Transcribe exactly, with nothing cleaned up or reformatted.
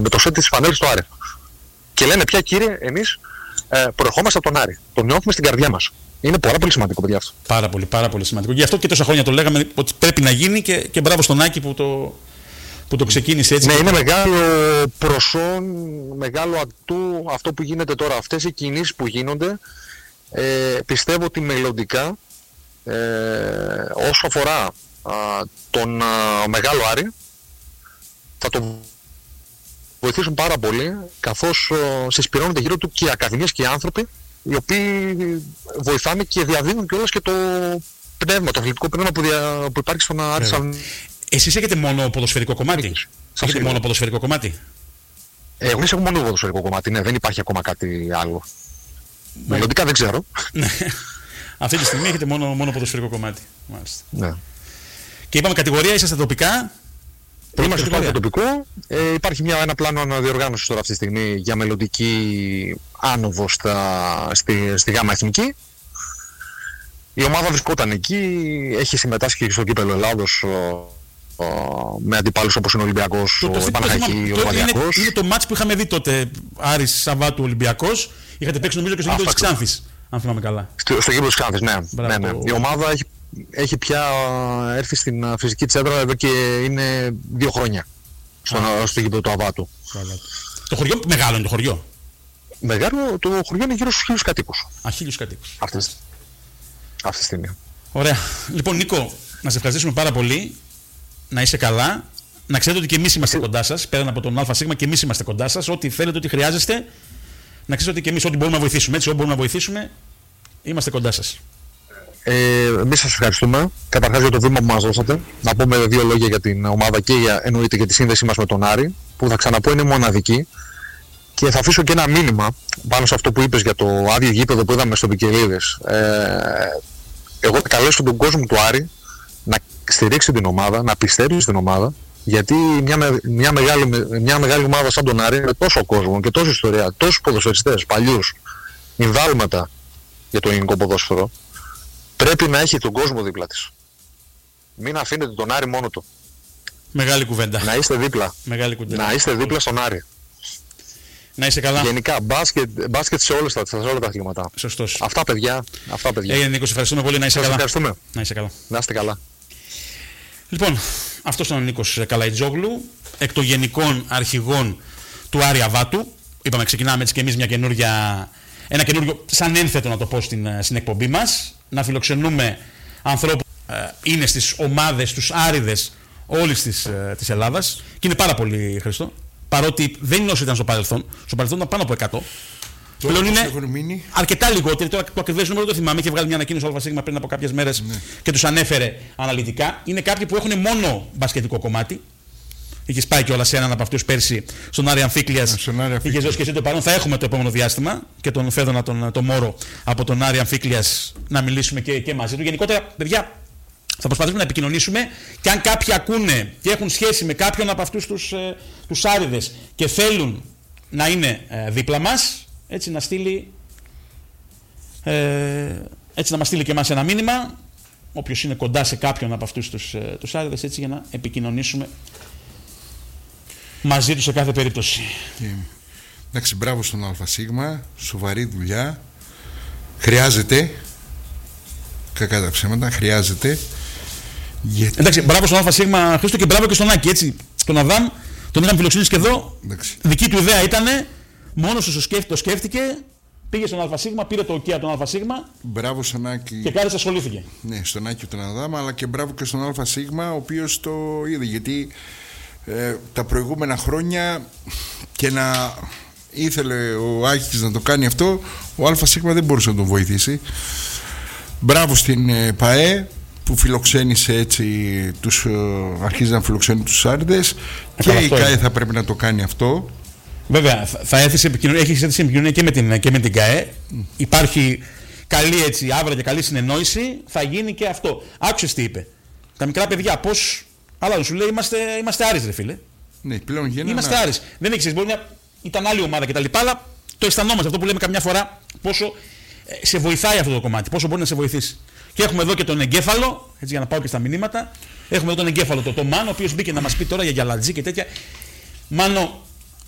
με το σετ της φανέλης του Άρη. Και λένε πια, κύριε, εμείς ε, προερχόμαστε από τον Άρη. Το νιώθουμε στην καρδιά μας. Είναι πάρα πολύ σημαντικό, παιδιά, αυτό. Πάρα πολύ, πάρα πολύ σημαντικό. Γι' αυτό και τόσα χρόνια το λέγαμε ότι πρέπει να γίνει και, και μπράβο στον Άκη που το, που το ξεκίνησε έτσι. Ναι, είναι μεγάλο προσόν, μεγάλο ατού αυτό που γίνεται τώρα. Αυτές οι κινήσεις που γίνονται, ε, πιστεύω ότι μελλοντικά, ε, όσο αφορά α, τον α, μεγάλο Άρη, θα το βοηθήσουν πάρα πολύ, καθώς α, συσπηρώνονται γύρω του και οι ακαδημίες και οι άνθρωποι, οι οποίοι βοηθάνε και διαδίδουν κιόλας και το πνεύμα, το αθλητικό πνεύμα που, δια, που υπάρχει στον Άρη. Σαν... Εσείς έχετε μόνο ποδοσφαιρικό κομμάτι? Έχετε μόνο ποδοσφαιρικό κομμάτι? Ε, εμείς έχουμε μόνο ποδοσφαιρικό κομμάτι, ναι, δεν υπάρχει ακόμα κάτι άλλο. Ναι. Μελλοντικά δεν ξέρω. Αυτή τη στιγμή έχετε μόνο, μόνο ποδοσφαιρικό κομμάτι. Μάλιστα. Ναι. Και είπαμε κατηγορία, είσαστε τοπικά. Είμαστε στο τοπικό. Ε, υπάρχει μια, ένα πλάνο αναδιοργάνωσης τώρα αυτή τη στιγμή για μελλοντική άνοδο στα, στη, στη ΓΑΜΑ Εθνική. Η ομάδα βρισκόταν εκεί, έχει συμμετάσχει στο κύπελλο Ελλάδος ο, ο, με αντιπάλους όπως είναι ο Ολυμπιακός, το, ο Παναχαϊκή, ο Ολυμπιακός. Είναι, είναι το μάτς που είχαμε δει τότε, Άρης Σαββάτου Ολυμπιακός. Είχατε παίξει νομίζω και στο γήπεδο της Ξάνθης, αν θυμάμαι καλά. Στο, στο γήπεδο της Ξάνθης, ναι. ναι, ναι. Η ομάδα έχει, έχει πια έρθει στην φυσική της έδρα εδώ και είναι δύο χρόνια στο, στο γήπεδο του Αβάτου. Το χωριό, μεγάλο είναι το χωριό? Μεγάλο, το χωριό είναι γύρω στους χίλιους κατοίκους. Α, χίλιους κατοίκους. Αυτές. Αυτή τη στιγμή. Ωραία. Λοιπόν, Νίκο, να σε ευχαριστήσουμε πάρα πολύ. Να είσαι καλά. Να ξέρετε ότι και εμείς είμαστε κοντά σας. Πέραν από τον ΑΣ και εμείς είμαστε κοντά σας. Ό,τι θέλετε, ό,τι χρειάζεστε. Να ξέρετε ότι και εμείς ό,τι μπορούμε να βοηθήσουμε. Έτσι, ό,τι μπορούμε να βοηθήσουμε, είμαστε κοντά σας. Ε, εμείς σας ευχαριστούμε. Καταρχάς για το βήμα που μας δώσατε. Να πούμε δύο λόγια για την ομάδα και για, εννοείται για τη σύνδεσή μας με τον Άρη. Που θα ξαναπώ είναι μοναδική. Και θα αφήσω και ένα μήνυμα πάνω σε αυτό που είπες για το άδειο γήπεδο που είδαμε στο Πικελίδες. Ε, εγώ θα καλέσω τον κόσμο του Άρη να στηρίξει την ομάδα, να πιστέψει στην ομάδα, γιατί μια, μια, μεγάλη, μια μεγάλη ομάδα σαν τον Άρη με τόσο κόσμο και τόση ιστορία, τόσους ποδοσφαιριστές, παλιούς, ινδάλματα για το ελληνικό ποδόσφαιρο, πρέπει να έχει τον κόσμο δίπλα της. Μην αφήνετε τον Άρη μόνο του. Μεγάλη κουβέντα. Να είστε δίπλα. Μεγάλη κουβέντα. Να είστε δίπλα στον Άρη. Να είσαι καλά. Γενικά, μπάσκετ, μπάσκετ σε, όλες τα, σε όλα τα αθλήματα. Σωστός. Αυτά παιδιά. Αυτά παιδιά. Έγινε Νίκο, σε ευχαριστούμε πολύ. Να είσαι Σας καλά. Ευχαριστούμε. Να είσαι καλά. Να είστε καλά. Λοιπόν, αυτός ήταν ο Νίκος Καλαϊτζόγλου, εκ των γενικών αρχηγών του Άρη Αβάτου. Είπαμε, ξεκινάμε έτσι και εμείς μια καινούργια, ένα καινούργιο, σαν ένθετο να το πω στην, στην εκπομπή μας. Να φιλοξενούμε ανθρώπους που ε, είναι στις ομάδες, στους Άριδες όλης της, ε, της Ελλάδας. Και είναι πάρα πολύ, Χριστό. Παρότι δεν είναι όσο ήταν στο παρελθόν. Στο παρελθόν ήταν πάνω από εκατό. Πλέον είναι αρκετά λιγότεροι. Τώρα το ακριβές νούμερο δεν το θυμάμαι. Είχε βγάλει μια ανακοίνωση ο ΑΣ πριν από κάποιες μέρες ναι. και τους ανέφερε αναλυτικά. Είναι κάποιοι που έχουν μόνο μπασκετικό κομμάτι. Είχες πάει κιόλας σε έναν από αυτούς πέρσι στον Άρη Αμφίκλειας. Είχες δώσει και εσύ το παρόν. Θα έχουμε το επόμενο διάστημα και τον Φέδωνα τον, τον Μόρο από τον Άρη Αμφίκλειας να μιλήσουμε και, και μαζί του. Γενικότερα, παιδιά, θα προσπαθήσουμε να επικοινωνήσουμε και αν κάποιοι ακούνε και έχουν σχέση με κάποιον από αυτούς τους, ε, τους Άριδες και θέλουν να είναι ε, δίπλα μας, έτσι να στείλει, ε, έτσι να μας στείλει και εμάς ένα μήνυμα, όποιος είναι κοντά σε κάποιον από αυτούς τους, ε, τους Άριδες, έτσι για να επικοινωνήσουμε μαζί τους σε κάθε περίπτωση. Και, εντάξει, μπράβο στον ΑΣ, σοβαρή δουλειά, χρειάζεται, κακά τα ψέματα, χρειάζεται. Γιατί... Εντάξει, μπράβο στον ΑΣ Χρήστο και μπράβο και στον Άκη, έτσι. Τον Αδάμ, τον είχαμε φιλοξενήσει και εδώ. Εντάξει. Δική του ιδέα ήταν, μόνος του το σκέφτηκε, πήγε στον ΑΣ, πήρε το OK από τον ΑΣ. Μπράβο στον Άκη. Και κάθεσε ασχολήθηκε. Ναι, στον Άκη τον Αδάμ, αλλά και μπράβο και στον ΑΣ, ο οποίος το είδε. Γιατί ε, τα προηγούμενα χρόνια και να ήθελε ο Άκης να το κάνει αυτό, ο ΑΣ δεν μπορούσε να τον βοηθήσει. Μπράβο στην ε, ΠΑΕ που φιλοξένησε έτσι, τους, αρχίζει να φιλοξένει τους Άριδες και η ΚΑΕ θα πρέπει να το κάνει αυτό. Βέβαια, θα έθεσε επικοινωνία, έχει έθεσε επικοινωνία και με την, και με την ΚΑΕ. Mm. Υπάρχει καλή έτσι, άβρα και καλή συνεννόηση, θα γίνει και αυτό. Άκουσες τι είπε. Τα μικρά παιδιά, πώς. Αλλά σου λέει, είμαστε, είμαστε Άρης, ρε φίλε. Ναι, πλέον γίνεται. Είμαστε Άρης. Δεν έχεις, μπορεί να ήταν άλλη ομάδα κτλ. Αλλά το αισθανόμαστε αυτό που λέμε καμιά φορά, πόσο σε βοηθάει αυτό το κομμάτι, πόσο μπορεί να σε βοηθήσει. Και έχουμε εδώ και τον εγκέφαλο, έτσι για να πάω και στα μηνύματα. Έχουμε εδώ τον εγκέφαλο, το, το Μάνο, ο οποίος μπήκε να μας πει τώρα για γυαλατζή και τέτοια. Μάνο,